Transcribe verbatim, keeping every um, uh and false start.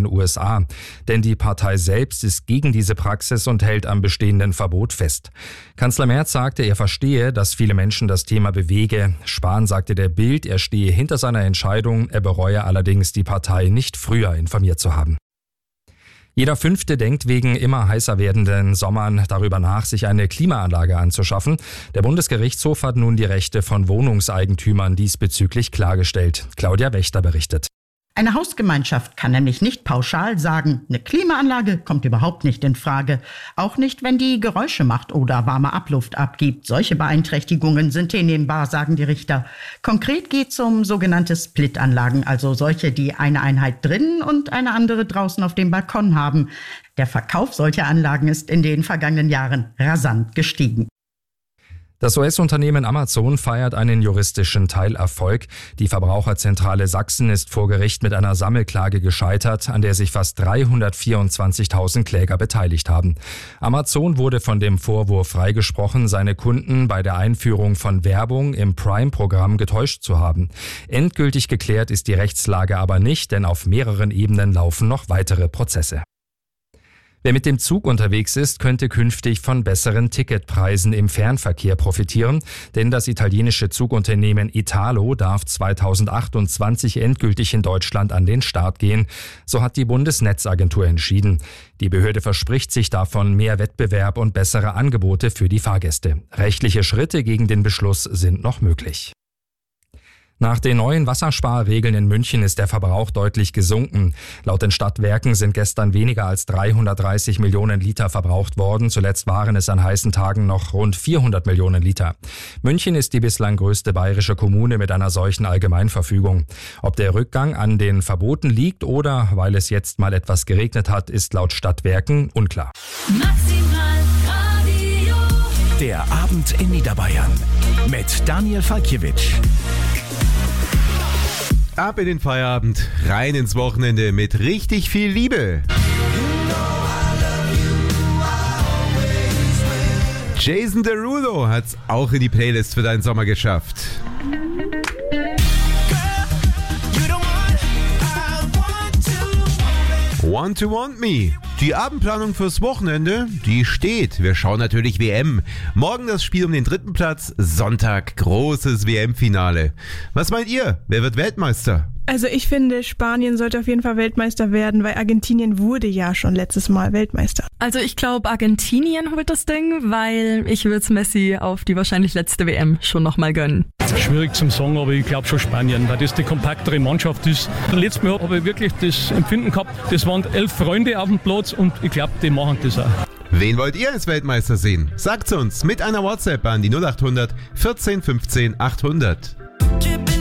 U S A. Denn die Partei selbst ist gegen diese Praxis und hält am bestehenden Verbot fest. Kanzler Merz sagte, er verstehe, dass viele Menschen das Thema bewege. Spahn sagte der Bild, er stehe hinter seiner Entscheidung, er bereue allerdings, die Partei nicht früher informiert zu haben. Jeder Fünfte denkt wegen immer heißer werdenden Sommern darüber nach, sich eine Klimaanlage anzuschaffen. Der Bundesgerichtshof hat nun die Rechte von Wohnungseigentümern diesbezüglich klargestellt. Claudia Wächter berichtet. Eine Hausgemeinschaft kann nämlich nicht pauschal sagen, eine Klimaanlage kommt überhaupt nicht in Frage. Auch nicht, wenn die Geräusche macht oder warme Abluft abgibt. Solche Beeinträchtigungen sind hinnehmbar, sagen die Richter. Konkret geht es um sogenannte Split-Anlagen, also solche, die eine Einheit drinnen und eine andere draußen auf dem Balkon haben. Der Verkauf solcher Anlagen ist in den vergangenen Jahren rasant gestiegen. Das U S-Unternehmen Amazon feiert einen juristischen Teilerfolg. Die Verbraucherzentrale Sachsen ist vor Gericht mit einer Sammelklage gescheitert, an der sich fast dreihundertvierundzwanzigtausend Kläger beteiligt haben. Amazon wurde von dem Vorwurf freigesprochen, seine Kunden bei der Einführung von Werbung im Prime-Programm getäuscht zu haben. Endgültig geklärt ist die Rechtslage aber nicht, denn auf mehreren Ebenen laufen noch weitere Prozesse. Wer mit dem Zug unterwegs ist, könnte künftig von besseren Ticketpreisen im Fernverkehr profitieren, denn das italienische Zugunternehmen Italo darf zweitausendachtundzwanzig endgültig in Deutschland an den Start gehen. So hat die Bundesnetzagentur entschieden. Die Behörde verspricht sich davon mehr Wettbewerb und bessere Angebote für die Fahrgäste. Rechtliche Schritte gegen den Beschluss sind noch möglich. Nach den neuen Wassersparregeln in München ist der Verbrauch deutlich gesunken. Laut den Stadtwerken sind gestern weniger als dreihundertdreißig Millionen Liter verbraucht worden. Zuletzt waren es an heißen Tagen noch rund vierhundert Millionen Liter. München ist die bislang größte bayerische Kommune mit einer solchen Allgemeinverfügung. Ob der Rückgang an den Verboten liegt oder weil es jetzt mal etwas geregnet hat, ist laut Stadtwerken unklar. Maximal Radio. Der Abend in Niederbayern mit Daniel Falkiewicz. Ab in den Feierabend, rein ins Wochenende mit richtig viel Liebe. Jason Derulo hat's auch in die Playlist für deinen Sommer geschafft. Want to Want Me. Die Abendplanung fürs Wochenende, die steht. Wir schauen natürlich W M. Morgen das Spiel um den dritten Platz, Sonntag großes W M-Finale. Was meint ihr? Wer wird Weltmeister? Also ich finde, Spanien sollte auf jeden Fall Weltmeister werden, weil Argentinien wurde ja schon letztes Mal Weltmeister. Also ich glaube, Argentinien holt das Ding, weil ich würde es Messi auf die wahrscheinlich letzte W M schon nochmal gönnen. Schwierig zum sagen, aber ich glaube schon Spanien, weil das die kompaktere Mannschaft ist. Letztes Mal habe ich wirklich das Empfinden gehabt, das waren elf Freunde auf dem Platz und ich glaube, die machen das auch. Wen wollt ihr als Weltmeister sehen? Sagt's uns mit einer WhatsApp an die null acht hundert vierzehn fünfzehn achthundert.